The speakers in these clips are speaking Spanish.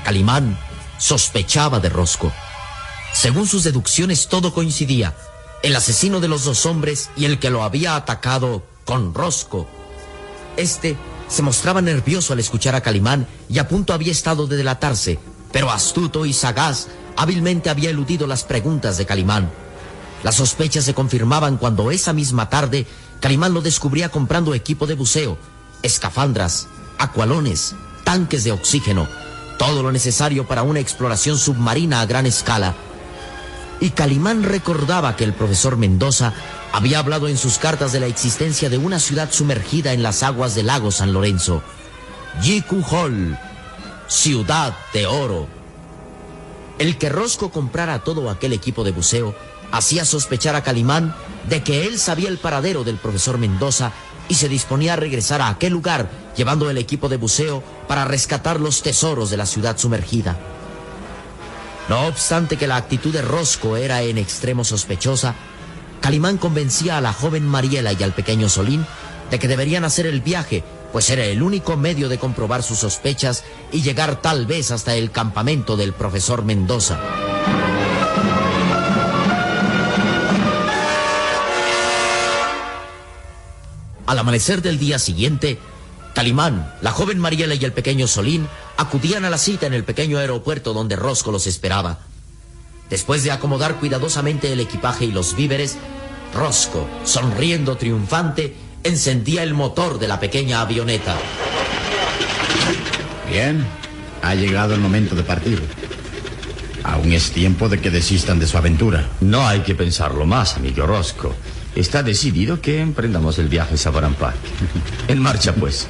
Calimán sospechaba de Rosco. Según sus deducciones, todo coincidía. El asesino de los dos hombres y el que lo había atacado con Rosco. Este se mostraba nervioso al escuchar a Calimán y a punto había estado de delatarse, pero astuto y sagaz, hábilmente había eludido las preguntas de Calimán. Las sospechas se confirmaban cuando esa misma tarde Calimán lo descubría comprando equipo de buceo, escafandras, acualones, tanques de oxígeno, todo lo necesario para una exploración submarina a gran escala. Y Calimán recordaba que el profesor Mendoza había hablado en sus cartas de la existencia de una ciudad sumergida en las aguas del lago San Lorenzo. Yicujol, ciudad de oro. El que Rosco comprara todo aquel equipo de buceo hacía sospechar a Calimán de que él sabía el paradero del profesor Mendoza y se disponía a regresar a aquel lugar llevando el equipo de buceo para rescatar los tesoros de la ciudad sumergida. No obstante que la actitud de Rosco era en extremo sospechosa, Calimán convencía a la joven Mariela y al pequeño Solín de que deberían hacer el viaje, pues era el único medio de comprobar sus sospechas y llegar tal vez hasta el campamento del profesor Mendoza. Al amanecer del día siguiente, Calimán, la joven Mariela y el pequeño Solín acudían a la cita en el pequeño aeropuerto donde Rosco los esperaba. Después de acomodar cuidadosamente el equipaje y los víveres, Rosco, sonriendo triunfante, encendía el motor de la pequeña avioneta. Bien, ha llegado el momento de partir. Aún es tiempo de que desistan de su aventura. No hay que pensarlo más, amigo Rosco. Está decidido que emprendamos el viaje a Sabarampak. En marcha, pues.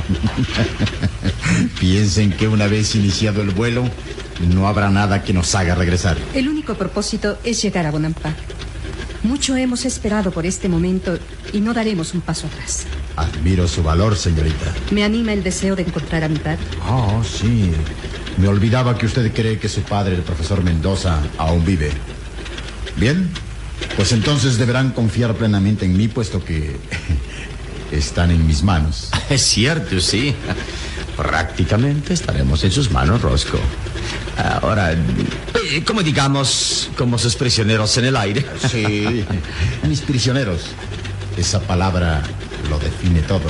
Piensen que una vez iniciado el vuelo, no habrá nada que nos haga regresar. El único propósito es llegar a Bonampak. Mucho hemos esperado por este momento y no daremos un paso atrás. Admiro su valor, señorita. Me anima el deseo de encontrar a mi padre. Oh, sí. Me olvidaba que usted cree que su padre, el profesor Mendoza, aún vive. Bien, pues entonces deberán confiar plenamente en mí, puesto que están en mis manos. Es cierto, sí. Prácticamente estaremos en sus manos, Rosco. Ahora, como digamos, como sus prisioneros en el aire. Sí, mis prisioneros. Esa palabra lo define todo.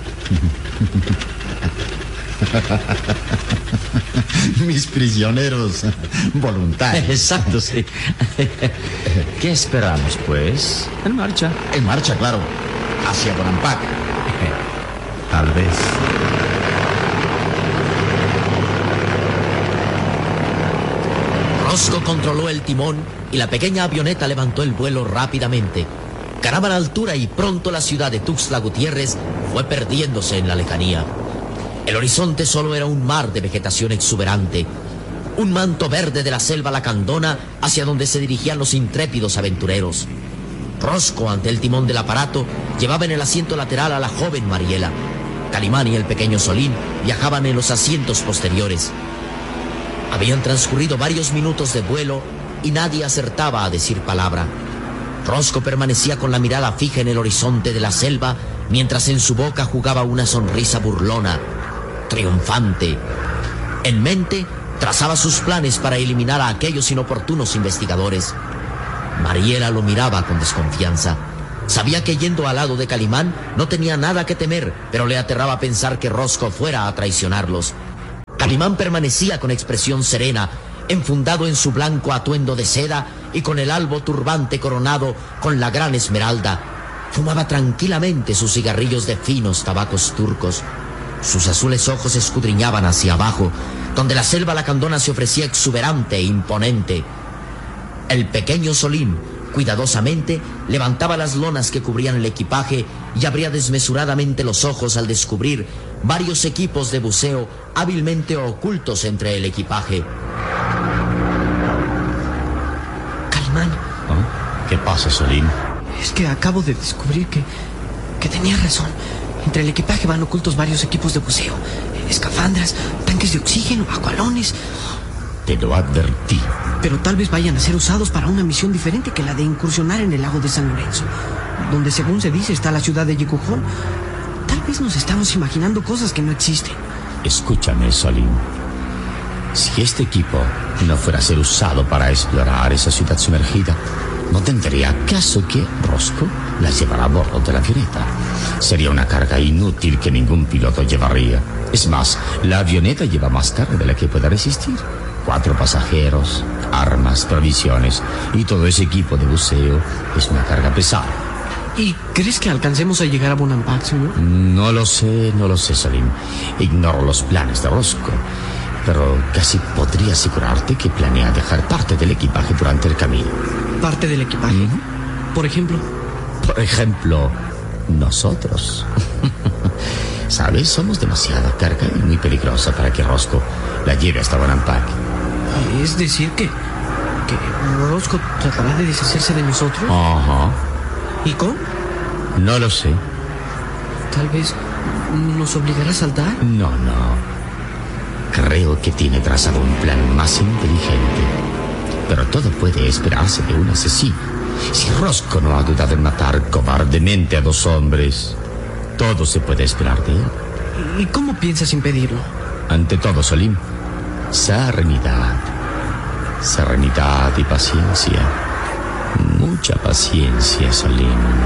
Mis prisioneros voluntarios. Exacto, sí. ¿Qué esperamos, pues? En marcha. En marcha, claro. Hacia Bonampak. Tal vez. Rosco controló el timón y la pequeña avioneta levantó el vuelo rápidamente. Ganaba la altura y pronto la ciudad de Tuxtla Gutiérrez fue perdiéndose en la lejanía. El horizonte solo era un mar de vegetación exuberante, un manto verde de la selva lacandona hacia donde se dirigían los intrépidos aventureros. Rosco, ante el timón del aparato, llevaba en el asiento lateral a la joven Mariela. Calimán y el pequeño Solín viajaban en los asientos posteriores. Habían transcurrido varios minutos de vuelo y nadie acertaba a decir palabra. Rosco permanecía con la mirada fija en el horizonte de la selva, mientras en su boca jugaba una sonrisa burlona, triunfante. En mente, trazaba sus planes para eliminar a aquellos inoportunos investigadores. Mariela lo miraba con desconfianza. Sabía que yendo al lado de Calimán no tenía nada que temer, pero le aterraba pensar que Rosco fuera a traicionarlos. Calimán permanecía con expresión serena, enfundado en su blanco atuendo de seda y con el albo turbante coronado con la gran esmeralda. Fumaba tranquilamente sus cigarrillos de finos tabacos turcos. Sus azules ojos escudriñaban hacia abajo, donde la selva lacandona se ofrecía exuberante e imponente. El pequeño Solín, cuidadosamente, levantaba las lonas que cubrían el equipaje y abría desmesuradamente los ojos al descubrir varios equipos de buceo hábilmente ocultos entre el equipaje. Calimán. ¿Oh? ¿Qué pasa, Solín? Es que acabo de descubrir que tenía razón. Entre el equipaje van ocultos varios equipos de buceo, escafandras, tanques de oxígeno, acualones. Te lo advertí. Pero tal vez vayan a ser usados para una misión diferente que la de incursionar en el lago de San Lorenzo, donde según se dice está la ciudad de Yicujol. Tal vez nos estamos imaginando cosas que no existen. Escúchame, Solín. Si este equipo no fuera a ser usado para explorar esa ciudad sumergida, no tendría caso que Roscoe la llevara a bordo de la avioneta. Sería una carga inútil que ningún piloto llevaría. Es más, la avioneta lleva más carga de la que pueda resistir. 4 pasajeros, armas, provisiones y todo ese equipo de buceo es una carga pesada. ¿Y crees que alcancemos a llegar a Bonampak, señor? No lo sé, Salim. Ignoro los planes de Roscoe, pero casi podría asegurarte que planea dejar parte del equipaje durante el camino. ¿Parte del equipaje? Por ejemplo. Por ejemplo, nosotros. ¿Sabes? Somos demasiada carga y muy peligrosa para que Roscoe la lleve hasta Bonampak. Es decir que Roscoe tratará de deshacerse de nosotros. Ajá. ¿Y cómo? No lo sé. Tal vez nos obligará a saltar. No. Creo que tiene trazado un plan más inteligente. Pero todo puede esperarse de un asesino. Si Roscoe no ha dudado en matar cobardemente a 2 hombres, todo se puede esperar de él. ¿Y cómo piensas impedirlo? Ante todo, Salim, serenidad. Serenidad y paciencia. Mucha paciencia, Salim.